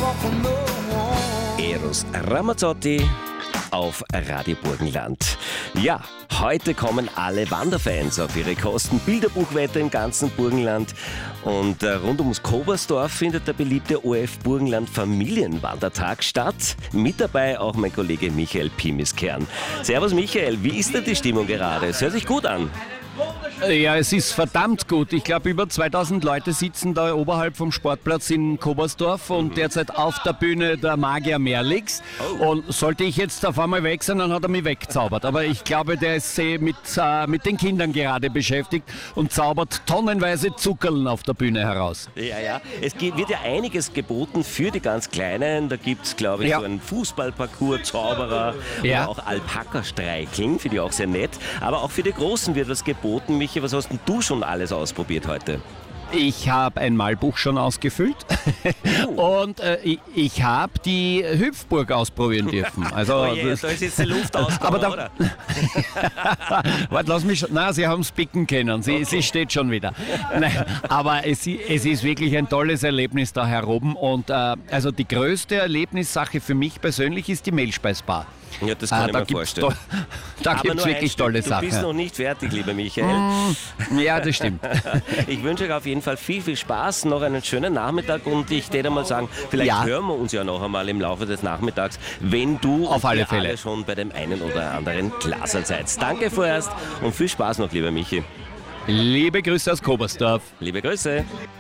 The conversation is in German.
Eros Ramazzotti auf Radio Burgenland. Ja, heute kommen alle Wanderfans auf ihre Kosten. Bilderbuchwetter im ganzen Burgenland. Und rund ums Kobersdorf findet der beliebte ORF Burgenland Familienwandertag statt. Mit dabei auch mein Kollege Michael Pimiskern. Servus Michael, wie ist denn die Stimmung gerade? Es hört sich gut an. Ja, es ist verdammt gut. Ich glaube, über 2000 Leute sitzen da oberhalb vom Sportplatz in Kobersdorf und derzeit auf der Bühne der Magier Merlix. Und sollte ich jetzt auf einmal weg sein, dann hat er mich weggezaubert. Aber ich glaube, der ist mit den Kindern gerade beschäftigt und zaubert tonnenweise Zuckerln auf der Bühne heraus. Ja. Es wird ja einiges geboten für die ganz Kleinen. Da gibt es, glaube ich, so einen Fußballparcours, Zauberer oder auch Alpaka-Streicheln, finde ich auch sehr nett. Aber auch für die Großen wird was geboten. Michi, was hast denn du schon alles ausprobiert heute? Ich habe ein Malbuch schon ausgefüllt und ich habe die Hüpfburg ausprobieren dürfen. Also, da ist jetzt die Luft ausgegangen, oder? Warte, lass mich. Na, Sie haben es picken können. Sie steht schon wieder. Nein, aber es ist wirklich ein tolles Erlebnis da heroben. Und also die größte Erlebnissache für mich persönlich ist die Mehlspeisbar. Ja, das kann ich mir vorstellen. Da gibt es wirklich tolle Sachen. Du bist noch nicht fertig, lieber Michael. Ja, das stimmt. Ich wünsche euch auf jeden Fall viel, viel Spaß, noch einen schönen Nachmittag und ich würde mal sagen, vielleicht hören wir uns ja noch einmal im Laufe des Nachmittags, wenn du auf alle Fälle alle schon bei dem einen oder anderen Glaser seid. Danke vorerst und viel Spaß noch, lieber Michi. Liebe Grüße aus Kobersdorf. Liebe Grüße.